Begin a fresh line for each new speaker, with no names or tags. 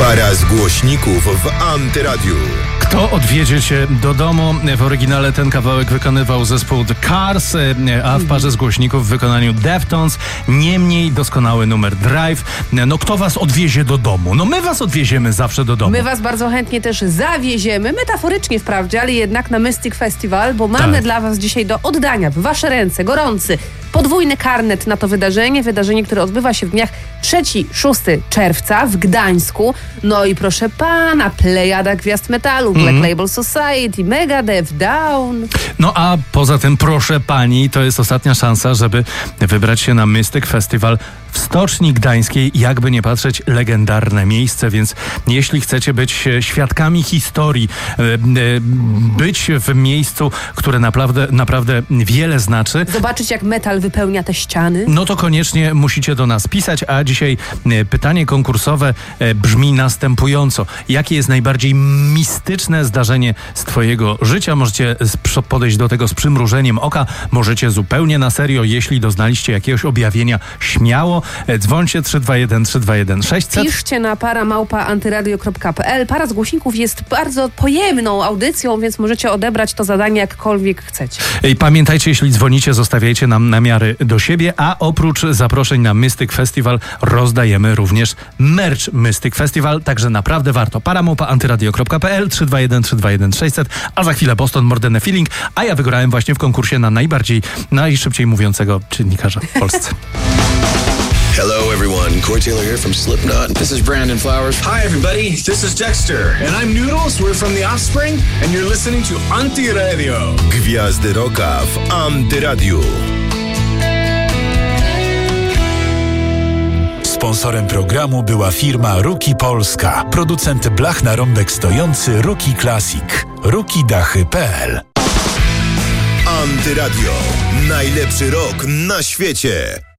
Para z głośników w Antyradiu.
Kto odwiedzie cię do domu? W oryginale ten kawałek wykonywał zespół The Cars, a w parze z głośników w wykonaniu Deftones. Niemniej doskonały numer Drive. No kto was odwiezie do domu? No my was odwieziemy zawsze do domu.
My was bardzo chętnie też zawieziemy, metaforycznie wprawdzie, ale jednak na Mystic Festival, bo mamy dla was dzisiaj do oddania w wasze ręce gorący, podwójny karnet na to wydarzenie, które odbywa się w dniach 3-6 czerwca w Gdańsku. No i proszę pana, plejada gwiazd metalu, Black Label Society, Megadeth, Down.
No a poza tym, proszę pani, to jest ostatnia szansa, żeby wybrać się na Mystic Festival w Stoczni Gdańskiej, jakby nie patrzeć, legendarne miejsce, więc jeśli chcecie być świadkami historii, być w miejscu, które naprawdę wiele znaczy.
Zobaczyć, jak metal wypełnia te ściany.
No to koniecznie musicie do nas pisać, a dzisiaj pytanie konkursowe brzmi następująco. Jakie jest najbardziej mistyczne zdarzenie z twojego życia? Możecie podejść do tego z przymrużeniem oka, możecie zupełnie na serio, jeśli doznaliście jakiegoś objawienia, śmiało. Dzwońcie 321 321 600.
Piszcie na para@antyradio.pl. Para z głośników jest bardzo pojemną audycją, więc możecie odebrać to zadanie jakkolwiek chcecie.
I pamiętajcie, jeśli dzwonicie, zostawiajcie nam namiary do siebie, a oprócz zaproszeń na Mystic Festival rozdajemy również merch Mystic Festival, także naprawdę warto. para@antyradio.pl 321 321 600, a za chwilę Boston Modern Feeling, a ja wygrałem właśnie w konkursie na najszybciej mówiącego dziennikarza w Polsce.
Hello everyone, Corey Taylor here from Slipknot.
This is Brandon Flowers.
Hi everybody, this is Dexter. And I'm Noodles, we're from The Offspring. And you're listening to Antyradio.
Gwiazdy rocka w Antyradiu.
Sponsorem programu była firma Ruki Polska. Producent blach na rąbek stojący Ruki Classic. rukidachy.pl.
Antyradio. Najlepszy rok na świecie.